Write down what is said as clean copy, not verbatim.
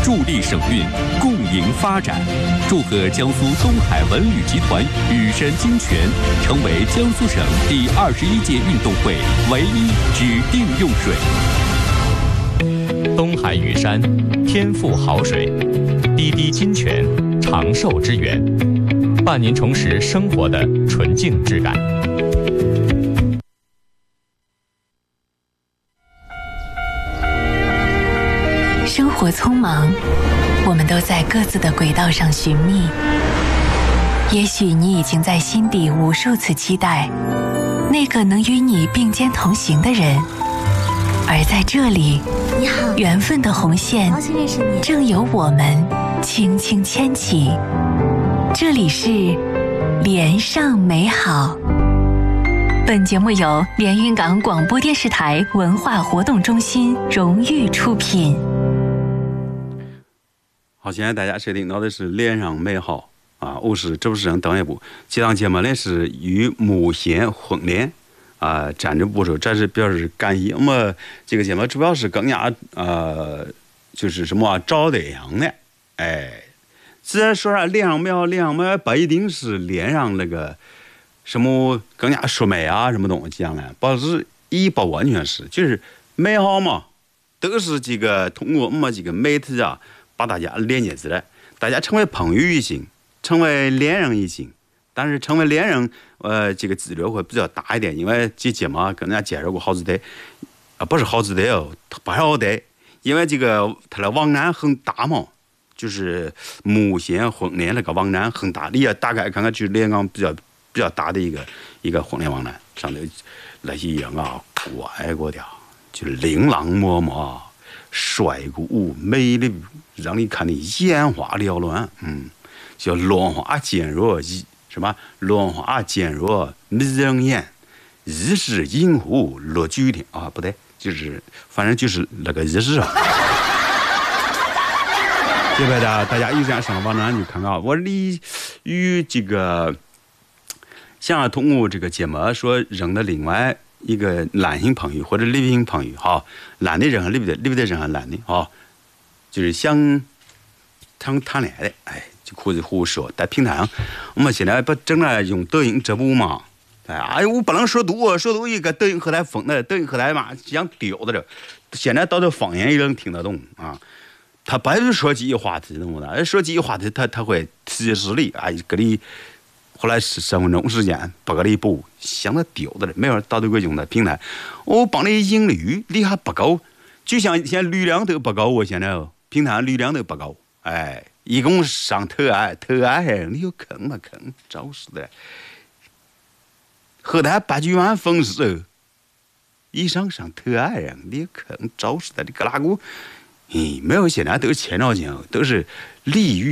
助力省运，共赢发展。祝贺江苏东海文旅集团羽山金泉成为江苏省第21届运动会唯一指定用水。东海羽山，天赋好水，滴滴金泉，长寿之源，伴您重拾生活的纯净质感。 生活匆忙，我们都在各自的轨道上寻觅。也许你已经在心底无数次期待那个能与你并肩同行的人，而在这里， 你好， 缘分的红线高兴认识你， 正由我们轻轻牵起。这里是连上美好。本节目由连云港广播电视台文化活动中心荣誉出品。 好，现在大家收听到的是连上美好啊，我是主持人邓一步。这档节目呢是与母贤婚联赞助播出，这是表示感谢。我们这个节目主要是更加就是什么找对象的，自然说啥连上美好，连上美好不一定是连上那个什么更加说美啊什么东西这样的，不完全是，就是美好嘛，都是这个通过我们这个媒体啊，把大家连接起来，大家成为朋友一行，成为恋人一行。但是成为恋人，这个几率会比较大一点，因为这节目跟大家介绍过好几代，不是好几代哦，不是好代，因为这个它的网站很大嘛，就是母贤婚联那个网站很大，你也大概看看，就是连港比较大的一个婚恋网站，上头那些人啊，乖乖的，就琳琅满目，帅哥舞，美丽，让你看的眼花缭乱，叫乱花渐若什么乱花渐若迷人眼，一时饮壶落九天啊，不对，就是反正就是那个意思啊。这边的大家有点上网站就看看，我离与这个想要通过这个节目说认得另外一个男性朋友或者女性朋友哈，男的人和女的人和男的哈，就是想谈恋爱的，就可以胡说。在平台上，我们现在不正在用抖音直播嘛？我不能说多一个抖音后台封的，抖音后台嘛想丢的了。现在到这方言也能听得懂啊。他不是说几个话题懂不的，说几个话题他会提示你给你后来10分钟时间不给你补，想他丢的了。没有到这个用的平台，我帮你引驴，你还不够，就像现在流量都不高，我现在平台上流量都不高，一共上特爱，你有坑吗？坑，找死的！后台8句完封死，以上上特爱人，你有坑，找死的！你搁哪个？没有，现在都是前兆钱，都是利益。